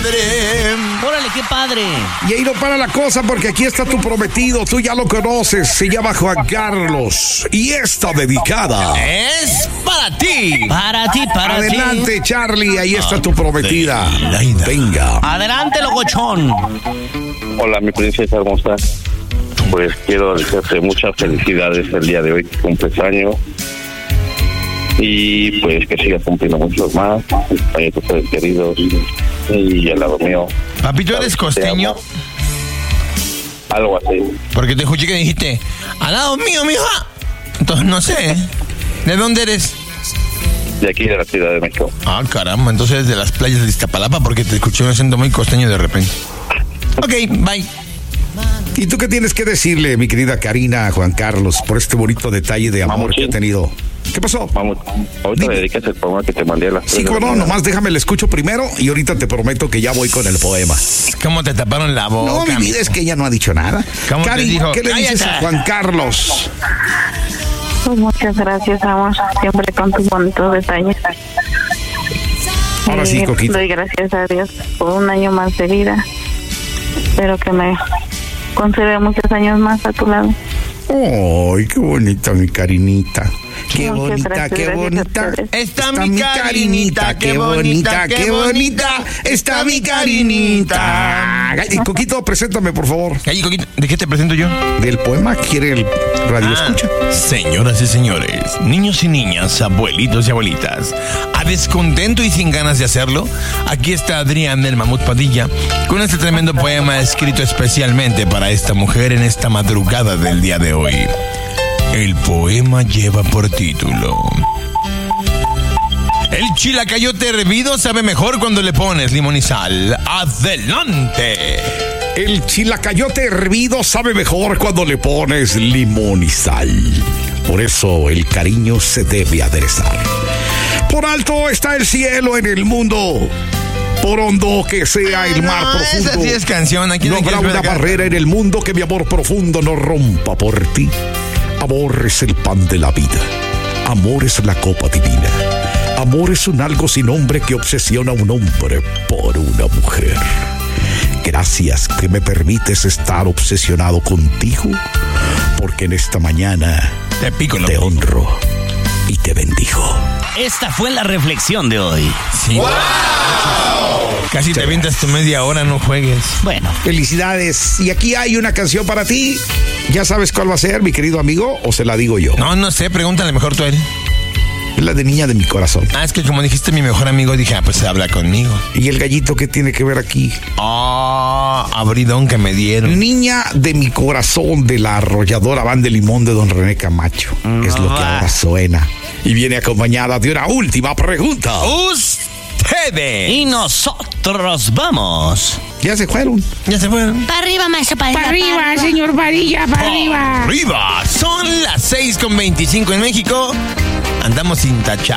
padre. Órale, qué padre. Y ahí no para la cosa porque aquí está tu prometido, tú ya lo conoces, se llama Juan Carlos y está dedicada. Es para ti. Para ti. Adelante, Charlie, ahí está tu prometida. Venga. Adelante, locochón. Hola, mi princesa hermosa. Pues quiero desearte muchas felicidades el día de hoy que cumples años. Y pues que sigas cumpliendo muchos más. A tus seres queridos y al lado mío. Papito, ¿eres costeño? Algo así. Porque te escuché que dijiste, al lado mío, mija. Entonces no sé. ¿De dónde eres? De aquí, de la Ciudad de México. Ah, caramba, entonces eres de las playas de Iztapalapa porque te escuché un acento muy costeño de repente. Ok, bye. ¿Y tú qué tienes que decirle, mi querida Karina, a Juan Carlos, por este bonito detalle de amor que ha tenido? ¿Qué pasó? Vamos, ahorita Dime. le dedicas el poema que te mandé a las 3 Sí, de la no, mañana. nomás déjame, le escucho primero y ahorita te prometo que ya voy con el poema. ¿Cómo te taparon la boca? No, mi vida, es que ella no ha dicho nada. ¿Cómo te Cari, dijo? ¿qué le dices Cállate. a Juan Carlos? Pues muchas gracias, amor, siempre con tus bonitos detalles. Ahora sí, Coquito. Doy gracias a Dios por un año más de vida. Espero que me conceda muchos años más a tu lado. Ay, qué bonita mi Karinita. Qué Muchas bonita, gracias, qué gracias a bonita. ustedes. Está mi Karinita, qué bonita, qué bonita. Está mi Karinita. Ay, Coquito, preséntame, por favor. Ay, Coquito, ¿de qué te presento yo? Del poema, ¿quiere el radio escucha? Señoras y señores, niños y niñas, abuelitos y abuelitas, a descontento y sin ganas de hacerlo, aquí está Adrián del Mamut Padilla con este tremendo poema escrito especialmente para esta mujer en esta madrugada del día de hoy. El poema lleva por título: El chilacayote hervido sabe mejor cuando le pones limón y sal. ¡Adelante! El chilacayote hervido sabe mejor cuando le pones limón y sal. Por eso el cariño se debe aderezar. Por alto está el cielo en el mundo. Por hondo que sea el mar profundo. Esa sí es canción. Aquí no habrá una barrera en el mundo que mi amor profundo no rompa por ti. Amor es el pan de la vida. Amor es la copa divina. Amor es un algo sin nombre que obsesiona a un hombre por una mujer. Gracias que me permites estar obsesionado contigo, porque en esta mañana te honro y te bendigo. Esta fue la reflexión de hoy. Sí. ¡Wow! Casi te avientas tu media hora, no juegues. Bueno. Felicidades. Y aquí hay una canción para ti. ¿Ya sabes cuál va a ser, mi querido amigo? ¿O se la digo yo? No sé, pregúntale mejor tú a él. Es la de Niña de mi corazón. Es que como dijiste mi mejor amigo, dije, pues habla conmigo. ¿Y el gallito qué tiene que ver aquí? Abridón que me dieron. Niña de mi corazón, de la arrolladora Van de Limón de Don René Camacho. Es lo que ahora suena. Y viene acompañada de una última pregunta. Ustedes. Y nosotros vamos. Ya se fueron. Para arriba, maestro, para arriba, señor Padilla, para arriba. Arriba. Son las 6:25 en México. Andamos sin tachar.